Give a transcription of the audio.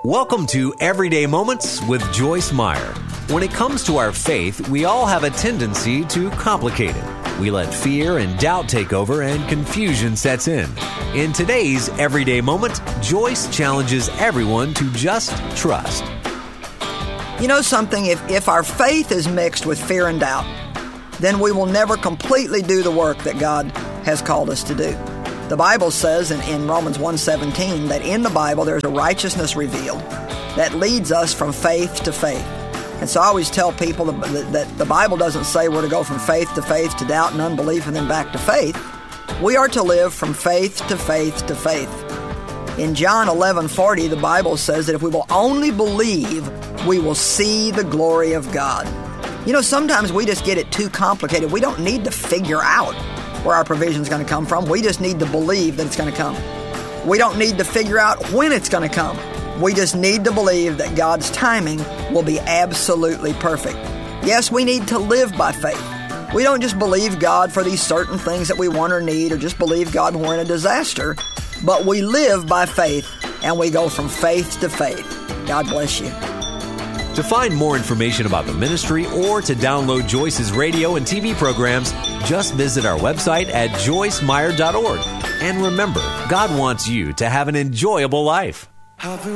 Welcome to Everyday Moments with Joyce Meyer. When it comes to our faith, we all have a tendency to complicate it. We let fear and doubt take over and confusion sets in. In today's Everyday Moment, Joyce challenges everyone to just trust. You know something? If our faith is mixed with fear and doubt, then we will never completely do the work that God has called us to do. The Bible says in Romans 1:17 that in the Bible there's a righteousness revealed that leads us from faith to faith. And so I always tell people that the Bible doesn't say we're to go from faith to doubt and unbelief and then back to faith. We are to live from faith to faith to faith. In John 11:40, the Bible says that if we will only believe, we will see the glory of God. You know, sometimes we just get it too complicated. We don't need to figure out where our provision is going to come from. We just need to believe that it's going to come. We don't need to figure out when it's going to come. We just need to believe that God's timing will be absolutely perfect. Yes, we need to live by faith. We don't just believe God for these certain things that we want or need, or just believe God when we're in a disaster, but we live by faith, and we go from faith to faith. God bless you. To find more information about the ministry or to download Joyce's radio and TV programs, just visit our website at joycemeyer.org. And remember, God wants you to have an enjoyable life.